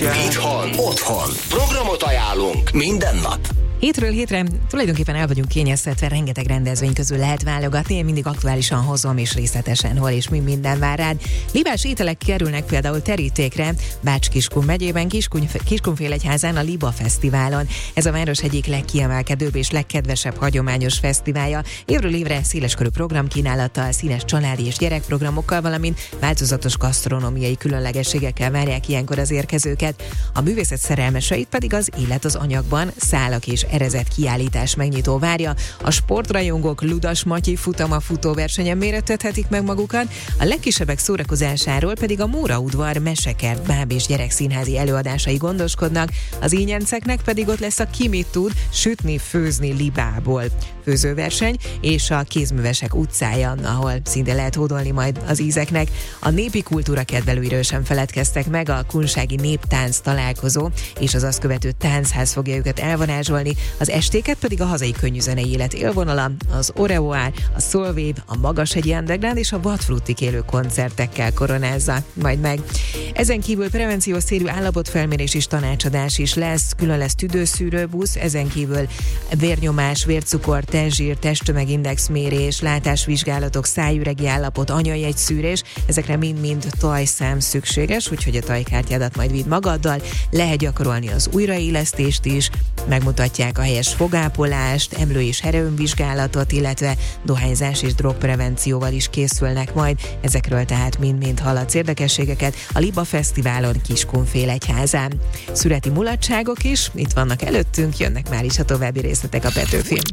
Itthon, otthon. Programot ajánlunk minden nap. Hétről hétre tulajdonképpen el vagyunk kényeztetve, rengeteg rendezvény közül lehet válogatni, én mindig aktuálisan hozom és részletesen hol és mi minden vár rád. Libás ételek kerülnek például terítékre Bács-Kiskun megyében, Kiskunfélegyházán a Liba Fesztiválon. Ez a város egyik legkiemelkedőbb és legkedvesebb hagyományos fesztiválja. Évről évre széleskörű programkínálattal, színes családi és gyerekprogramokkal, valamint változatos gasztronómiai különlegességekkel várják ilyenkor az érkezőket. A művészet szerelmeseit pedig az Élet az anyagban szálak és erezett kiállítás megnyitó várja. A sportrajongók Ludas Matyi futama futóversenyen mérettethetik meg magukat, a legkisebbek szórakozásáról pedig a Móra udvar mesekert báb és gyerekszínházi előadásai gondoskodnak, az ínyenceknek pedig ott lesz a Ki mit tud sütni, főzni libából főzőverseny, és a Kézművesek utcája, ahol szinte lehet hódolni majd az ízeknek. A népi kultúra kedvelőiről sem feledkeztek meg, a kunsági néptánc találkozó és az azt követő táncház fogja őket elvarázsolni, az estéket pedig a hazai könnyűzenei élet élvonala, az Oreoár, a Soulwave, a Magashegyi Underground és a Vadfruttik élő koncertekkel koronázza majd meg. Ezen kívül prevenciós célú állapotfelmérés és tanácsadás is lesz, külön lesz tüdőszűrőbusz, ezen kívül vérnyomás, vércukor, testzsír, testtömegindex mérés, látásvizsgálatok, szájüregi állapot, anyajegyszűrés, ezekre mind-mind tajszám szükséges, úgyhogy a tajkártyádat majd vidd magaddal, lehet gyakorolni az újraélesztést is, megmutatják a helyes fogápolást, emlő- és heroinvizsgálatot, illetve dohányzás és drogprevencióval is készülnek majd, ezekről tehát mind-mind hallatsz érdekességeket a Liba Fesztiválon Kiskunfélegyházán. Szüreti mulatságok is itt vannak előttünk, jönnek már is a további részletek a Petőfin.